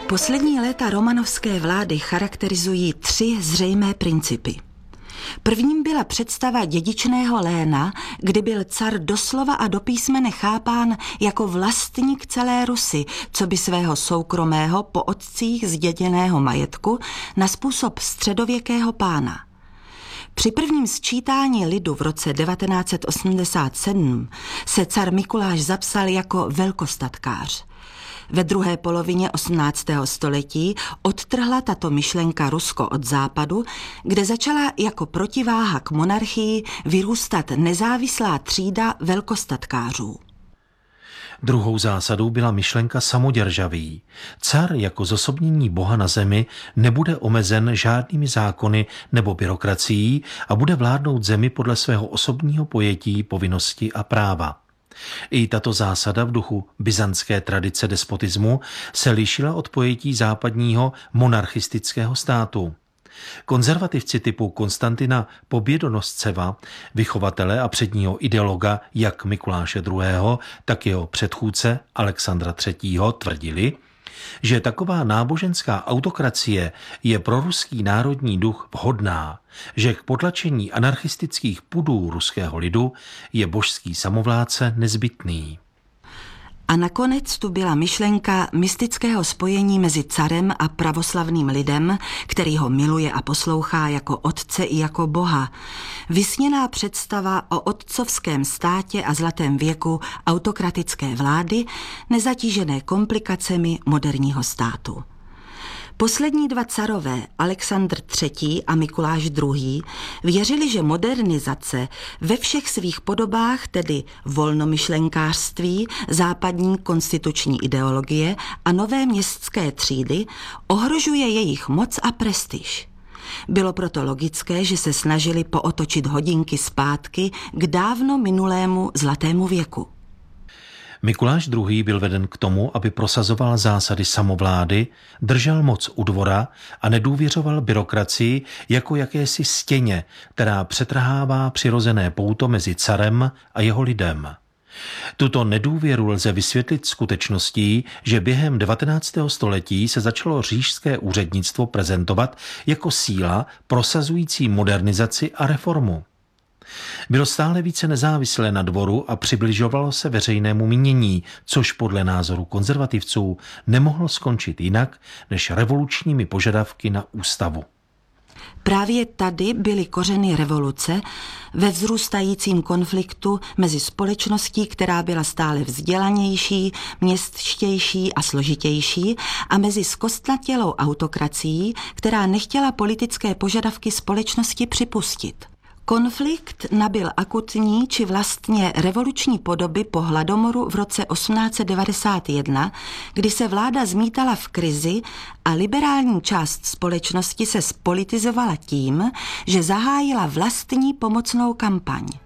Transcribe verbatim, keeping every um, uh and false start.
Poslední léta romanovské vlády charakterizují tři zřejmé principy. Prvním byla představa dědičného léna, kdy byl car doslova a do písmene chápán jako vlastník celé Rusy, co by svého soukromého po otcích zděděného majetku na způsob středověkého pána. Při prvním sčítání lidu v roce devatenáct set osmdesát sedm se car Mikuláš zapsal jako velkostatkář. Ve druhé polovině osmnáctého století odtrhla tato myšlenka Rusko od západu, kde začala jako protiváha k monarchii vyrůstat nezávislá třída velkostatkářů. Druhou zásadou byla myšlenka samoděržaví. Car jako zosobnění boha na zemi nebude omezen žádnými zákony nebo byrokracií a bude vládnout zemi podle svého osobního pojetí, povinnosti a práva. I tato zásada v duchu byzantské tradice despotismu se lišila od pojetí západního monarchistického státu. Konzervativci typu Konstantina Pobědonosceva, vychovatele a předního ideologa jak Mikuláše druhého., tak jeho předchůdce Alexandra třetího., tvrdili, že taková náboženská autokracie je pro ruský národní duch vhodná, že k potlačení anarchistických pudů ruského lidu je božský samovládce nezbytný. A nakonec tu byla myšlenka mystického spojení mezi carem a pravoslavným lidem, který ho miluje a poslouchá jako otce i jako boha. Vysněná představa o otcovském státě a zlatém věku autokratické vlády, nezatížené komplikacemi moderního státu. Poslední dva carové, Alexandr třetí. a Mikuláš druhý., věřili, že modernizace ve všech svých podobách, tedy volnomyšlenkářství, západní konstituční ideologie a nové městské třídy, ohrožuje jejich moc a prestiž. Bylo proto logické, že se snažili pootočit hodinky zpátky k dávno minulému zlatému věku. Mikuláš druhý. byl veden k tomu, aby prosazoval zásady samovlády, držel moc u dvora a nedůvěřoval byrokracii jako jakési stěně, která přetrhává přirozené pouto mezi carem a jeho lidem. Tuto nedůvěru lze vysvětlit skutečností, že během devatenáctého století se začalo říšské úřednictvo prezentovat jako síla prosazující modernizaci a reformu. Bylo stále více nezávislé na dvoru a přibližovalo se veřejnému mínění, což podle názoru konzervativců nemohlo skončit jinak než revolučními požadavky na ústavu. Právě tady byly kořeny revoluce ve vzrůstajícím konfliktu mezi společností, která byla stále vzdělanější, městštější a složitější, a mezi zkostnatělou autokracií, která nechtěla politické požadavky společnosti připustit. Konflikt nabyl akutní či vlastně revoluční podoby po hladomoru v roce osmnáct set devadesát jedna, kdy se vláda zmítala v krizi a liberální část společnosti se spolitizovala tím, že zahájila vlastní pomocnou kampaň.